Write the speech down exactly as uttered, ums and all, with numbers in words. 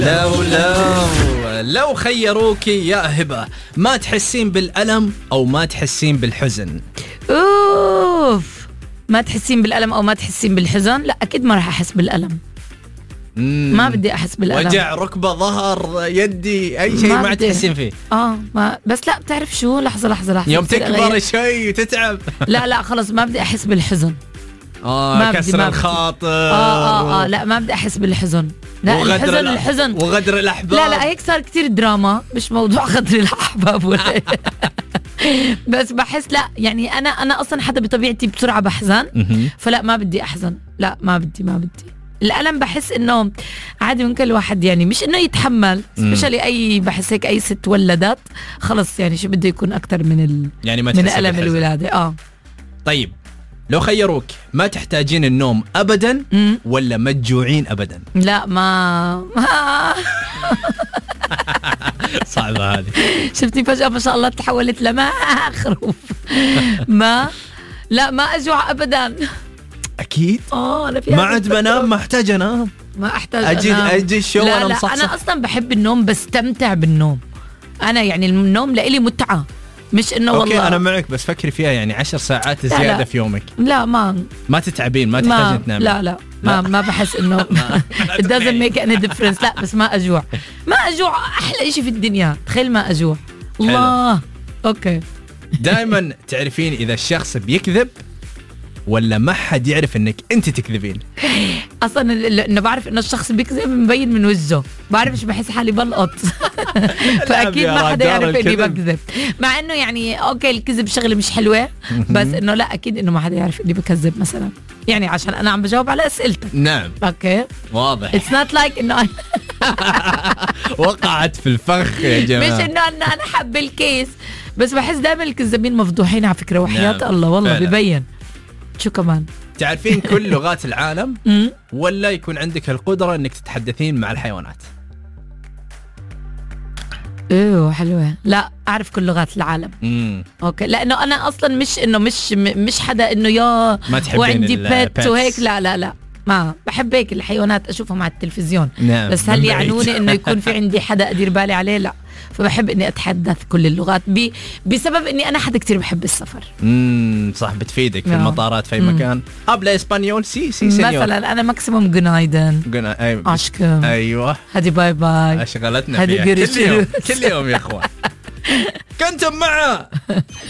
لو لو لو خيروك يا هبة ما تحسين بالألم أو ما تحسين بالحزن؟ أوف، ما تحسين بالألم أو ما تحسين بالحزن؟ لا أكيد ما راح أحس بالألم. مم. ما بدي أحس بالألم. وجع ركبة، ظهر، يدي، أي شيء ما, ما تحسين فيه. آه ما بس لا بتعرف شو، لحظة لحظة لحظة يوم تكبر شوي وتتعب. لا لا خلص ما بدي أحس بالحزن. آه كسر الخاطر. آه آه آه لا ما بدي أحس بالحزن. لا الحزن الحزن وغدر الأحباب. لا لا هيك صار كتير دراما، مش موضوع غدر الأحباب ولا بس بحس لا يعني أنا أنا أصلا حدا بطبيعتي بسرعة بحزن، فلا ما بدي أحزن. لا ما بدي ما بدي الألم. بحس إنه عادي ممكن الواحد يعني مش إنه يتحمل، سبيشالي أي بحس هيك أي ست ولدت خلص يعني شو بده يكون أكتر من ال يعني ما من ألم الولادة. آه طيب لو خيروك ما تحتاجين النوم أبدا مم. ولا ما تجوعين أبدا؟ لا ما صعبة هذه. شفتي فجأة ما شاء الله تحولت لما خروف. ما لا ما أجوع أبدا. أكيد. آه أنا ما عاد بنام، ما أحتاج أنام، ما أحتاج أجي أنام. أجي الشو وأنا مصحصح. أنا أصلا بحب النوم، بستمتع بالنوم. أنا يعني النوم لإلي متعة، مش إنه والله. أوكي أنا معك، بس فكري فيها يعني عشر ساعات زيادة لا. في يومك. لا ما ما تتعبين، ما تحتاجين تنامين. لا لا ما ما بحس إنه it doesn't make any difference. لا بس ما أجوع، ما أجوع أحلى إشي في الدنيا. تخيل ما أجوع. الله. أوكي. دائما تعرفين إذا الشخص بيكذب ولا ما حد يعرف انك انت تكذبين؟ اصلا انه بعرف انه الشخص بيكذب مبين من وجهه، بعرفش بحس حالي بلقط. فاكيد ما حدا يعرف اني بكذب، مع انه يعني اوكي الكذب شغله مش حلوه، بس انه لا اكيد انه ما حدا يعرف اني بكذب مثلا، يعني عشان انا عم بجاوب على اسئلتك. نعم اوكي واضح. اتس نوت لايك انه وقعت في الفخ يا جماعه، مش انه انا انا حب الكيس، بس بحس دائما الكذابين مفضوحين على فكره، وحياة نعم. الله والله فعلا. ببين شو كمان تعرفين كل لغات العالم ولا يكون عندك القدرة انك تتحدثين مع الحيوانات؟ ايوه حلوة. لا اعرف كل لغات العالم. امم اوكي، لانه انا اصلا مش انه مش مش حدا انه يا وعندي بيت وهيك، لا لا لا ما بحب هيك الحيوانات اشوفهم على التلفزيون. نعم. بس هل يعنوني انه يكون في عندي حدا ادير بالي عليه؟ لا. فبحب اني اتحدث كل اللغات بي بسبب اني انا حدا كتير بحب السفر. امم صح، بتفيدك في المطارات في اي مكان. ابلا اسبانيول سي سي سينيور. مثلا انا ماكسيموم جنايدن أيوة. اشكم ايوه هذه باي باي اشغلتنا فيها كل يوم كل يوم يا اخوان. كنتم مع